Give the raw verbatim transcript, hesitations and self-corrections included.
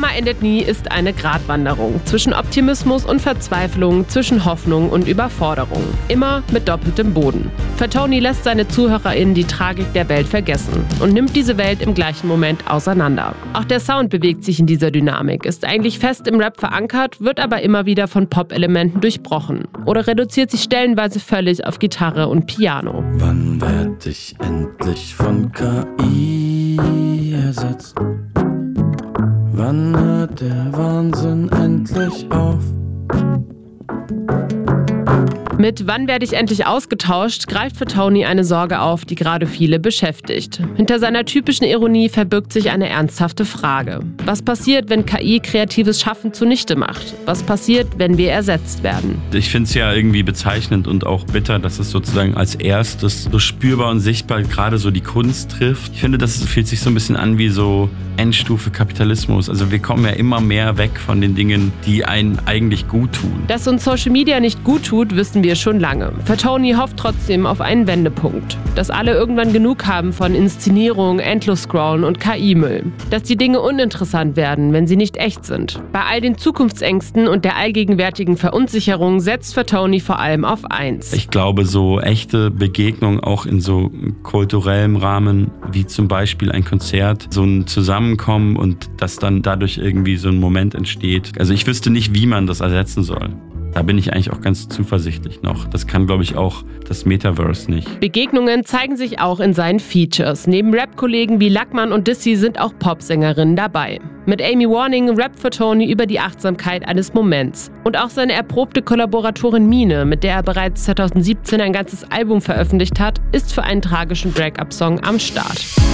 Drama endet nie ist eine Gratwanderung zwischen Optimismus und Verzweiflung, zwischen Hoffnung und Überforderung. Immer mit doppeltem Boden. Fatoni lässt seine ZuhörerInnen die Tragik der Welt vergessen und nimmt diese Welt im gleichen Moment auseinander. Auch der Sound bewegt sich in dieser Dynamik, ist eigentlich fest im Rap verankert, wird aber immer wieder von Pop-Elementen durchbrochen oder reduziert sich stellenweise völlig auf Gitarre und Piano. Wann werd ich endlich von K I ersetzt? Wann hört der Wahnsinn endlich auf? Mit Wann werde ich endlich ausgetauscht greift Fatoni eine Sorge auf, die gerade viele beschäftigt. Hinter seiner typischen Ironie verbirgt sich eine ernsthafte Frage. Was passiert, wenn K I kreatives Schaffen zunichte macht? Was passiert, wenn wir ersetzt werden? Ich finde es ja irgendwie bezeichnend und auch bitter, dass es sozusagen als erstes so spürbar und sichtbar gerade so die Kunst trifft. Ich finde, das fühlt sich so ein bisschen an wie so Endstufe Kapitalismus. Also wir kommen ja immer mehr weg von den Dingen, die einen eigentlich gut tun. Dass uns Social Media nicht gut tut, wissen wir schon lange. Fatoni hofft trotzdem auf einen Wendepunkt. Dass alle irgendwann genug haben von Inszenierung, Endlos-Scrollen und K I-Müll. Dass die Dinge uninteressant werden, wenn sie nicht echt sind. Bei all den Zukunftsängsten und der allgegenwärtigen Verunsicherung setzt Fatoni vor allem auf eins. Ich glaube, so echte Begegnungen auch in so kulturellem Rahmen, wie zum Beispiel ein Konzert, so ein Zusammenkommen und dass dann dadurch irgendwie so ein Moment entsteht. Also ich wüsste nicht, wie man das ersetzen soll. Da bin ich eigentlich auch ganz zuversichtlich noch. Das kann, glaube ich, auch das Metaverse nicht. Begegnungen zeigen sich auch in seinen Features. Neben Rap-Kollegen wie Lackmann und Dizzy sind auch Popsängerinnen dabei. Mit Amy Warning rappt Fatoni über die Achtsamkeit eines Moments. Und auch seine erprobte Kollaboratorin Mine, mit der er bereits zweitausendsiebzehn ein ganzes Album veröffentlicht hat, ist für einen tragischen Break-up-Song am Start.